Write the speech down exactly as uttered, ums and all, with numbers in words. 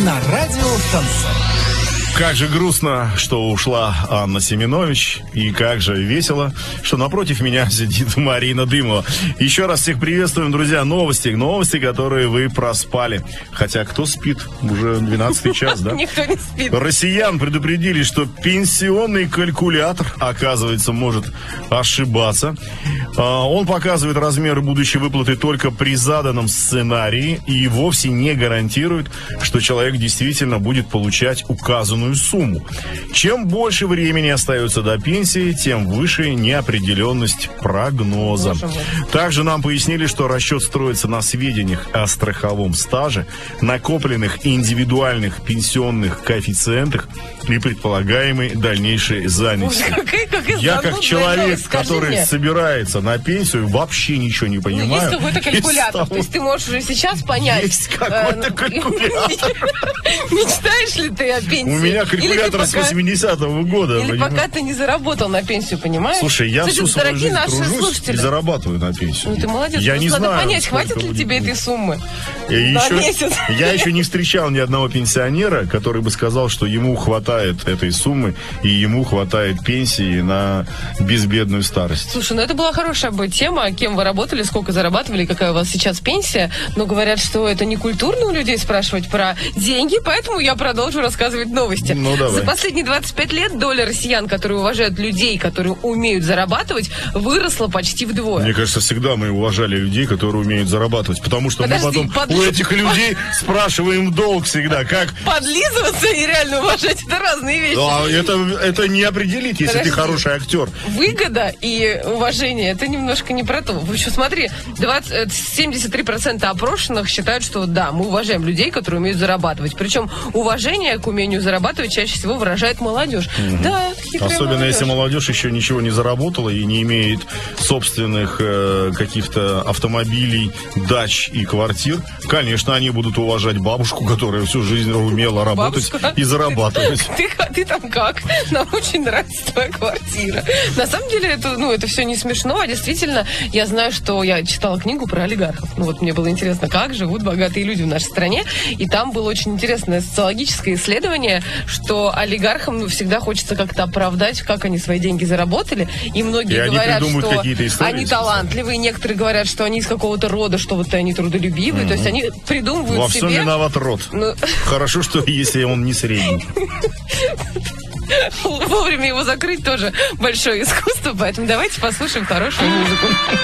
на радио Шансон. Как же грустно, что ушла Анна Семенович, и как же весело, что напротив меня сидит Марина Дымова. Еще раз всех приветствуем, друзья. Новости, новости, которые вы проспали. Хотя кто спит? Уже двенадцатый час, да? Никто не спит. Россиян предупредили, что пенсионный калькулятор, оказывается, может ошибаться. Он показывает размеры будущей выплаты только при заданном сценарии и вовсе не гарантирует, что человек действительно будет получать указанную сумму. Чем больше времени остается до пенсии, тем выше неопределенность прогноза. Также нам пояснили, что расчет строится на сведениях о страховом стаже, накопленных индивидуальных пенсионных коэффициентах и предполагаемой дальнейшей занятости. Ой, какая, какая Я как человек, новость, который мне. собирается на пенсию, вообще ничего не понимаю. Ну, есть какой-то калькулятор, того... то есть ты можешь уже сейчас понять. Есть какой-то калькулятор. Мечтаешь ли ты о пенсии? У меня калькулятор с восьмидесятого года. Или пока ты не заработал на пенсию, понимаешь? Слушай, я всю свою жизнь тружусь и слушатели. зарабатываю на пенсию. Ну ты молодец, я не надо знаю, понять, хватит ли будет. тебе этой суммы И на еще, месяц. Я еще не встречал ни одного пенсионера, который бы сказал, что ему хватает этой суммы и ему хватает пенсии на безбедную старость. Слушай, ну это была хорошая бы тема, кем вы работали, сколько зарабатывали, какая у вас сейчас пенсия. Но говорят, что это не культурно у людей спрашивать про деньги, поэтому я продолжу рассказывать новости. Ну, давай. За последние двадцать пять лет доля россиян, которые уважают людей, которые умеют зарабатывать, выросла почти вдвое. Мне кажется, всегда мы уважали людей, которые умеют зарабатывать, потому что Подожди, мы потом под... у этих людей спрашиваем долг всегда, как... Подлизываться и реально уважать — это разные вещи. А это, это не определить, если Подожди. ты хороший актер. Выгода и уважение — это немножко не про то. В общем, смотри, двадцать, семьдесят три процента опрошенных считают, что да, мы уважаем людей, которые умеют зарабатывать. Причем уважение к умению зарабатывать чаще всего выражает молодежь. Угу. Да, хитрая Особенно молодежь. если молодежь еще ничего не заработала и не имеет собственных э, каких-то автомобилей, дач и квартир. Конечно, они будут уважать бабушку, которая всю жизнь умела работать Бабушка, и зарабатывать. Ты, ты, ты там как? Нам очень нравится твоя квартира. На самом деле, это, ну, это все не смешно, а действительно, я знаю, что я читала книгу про олигархов. Ну вот мне было интересно, как живут богатые люди в нашей стране. И там было очень интересное социологическое исследование, что олигархам ну, всегда хочется как-то оправдать, как они свои деньги заработали. И многие И говорят, они что истории, они талантливые, некоторые говорят, что они из какого-то рода, что вот они трудолюбивые. Mm-hmm. То есть они придумывают Во себе... всем виноват род. Ну... Хорошо, что если он не средний. Вовремя его закрыть тоже большое искусство, поэтому давайте послушаем хорошую музыку.